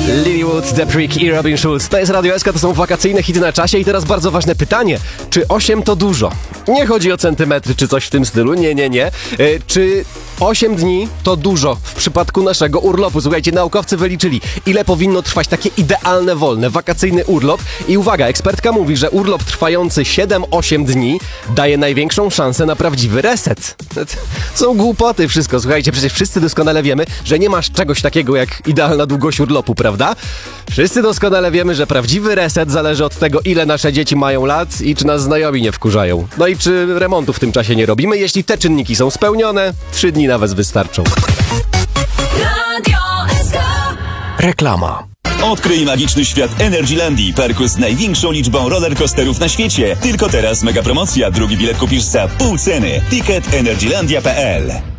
Lilywood, The Prick i Robin Schulz. To jest Radio SK, to są wakacyjne hity na czasie i teraz bardzo ważne pytanie. Czy 8 to dużo? Nie chodzi o centymetry czy coś w tym stylu, nie. Czy 8 dni to dużo w przypadku naszego urlopu? Słuchajcie, naukowcy wyliczyli, ile powinno trwać takie idealne, wolne, wakacyjny urlop. I uwaga, ekspertka mówi, że urlop trwający 7-8 dni daje największą szansę na prawdziwy reset. Są głupoty wszystko, słuchajcie, przecież wszyscy doskonale wiemy, że nie masz czegoś takiego jak idealna długość urlopu, prawda? Wszyscy doskonale wiemy, że prawdziwy reset zależy od tego, ile nasze dzieci mają lat i czy nas znajomi nie wkurzają. No i czy remontu w tym czasie nie robimy. Jeśli te czynniki są spełnione, 3 dni nawet wystarczą. Radio SK. Reklama. Odkryj magiczny świat Energylandii, parku z największą liczbą rollercoasterów na świecie. Tylko teraz mega promocja, drugi bilet kupisz za pół ceny. Ticket energylandia.pl